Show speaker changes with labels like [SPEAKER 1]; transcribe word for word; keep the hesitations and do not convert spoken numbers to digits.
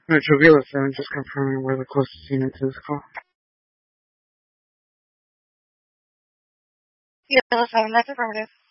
[SPEAKER 1] Metro Vila seven, just confirming where the closest unit to this call.
[SPEAKER 2] Vila seven, that's affirmative.